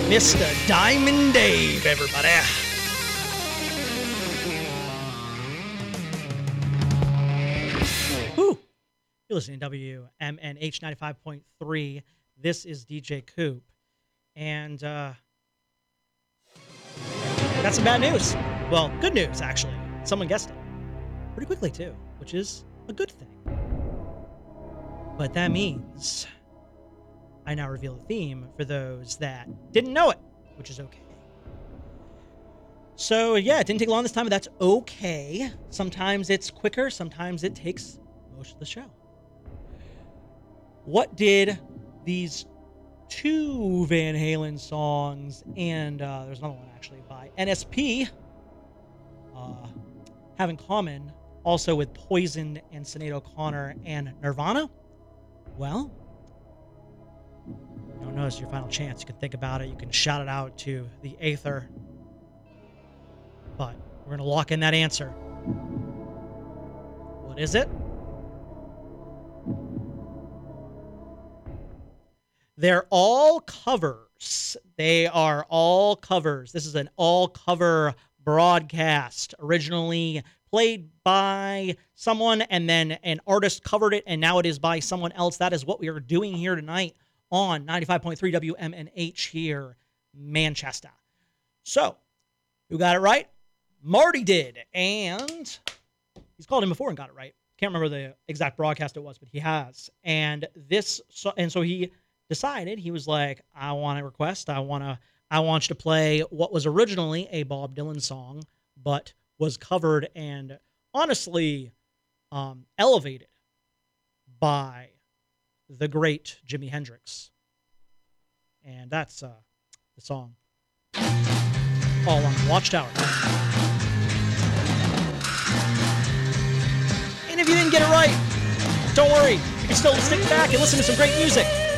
Mr. Diamond Dave, everybody. Whew. You're listening to WMNH 95.3. This is DJ Coop. And got some bad news. Well, good news, actually. Someone guessed it. Pretty quickly, too, which is a good thing. But that means I now reveal the theme for those that didn't know it, which is okay. So, yeah, it didn't take long this time, but that's okay. Sometimes it's quicker, sometimes it takes most of the show. What did these two Van Halen songs, and there's another one actually by NSP, have in common, also with Poison and Sinead O'Connor and Nirvana? Well, don't know, it's your final chance. You can think about it. You can shout it out to the aether. But we're going to lock in that answer. What is it? They're all covers. They are all covers. This is an all-cover broadcast. Originally played by someone, and then an artist covered it, and now it is by someone else. That is what we are doing here tonight on 95.3 WMNH here, Manchester. So, who got it right? Marty did, and he's called him before and got it right. Can't remember the exact broadcast it was, but he has. And so he decided, he was like, I want a request. I want you to play what was originally a Bob Dylan song, but was covered and honestly elevated by the great Jimi Hendrix. And that's the song All on the Watchtower. And if you didn't get it right, don't worry. You can still stick back and listen to some great music